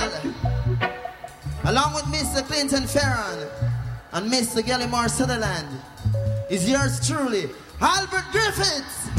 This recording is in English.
along with Mr. Clinton Farron and Mr. Gallimore Sutherland, is yours truly, Albert Griffiths.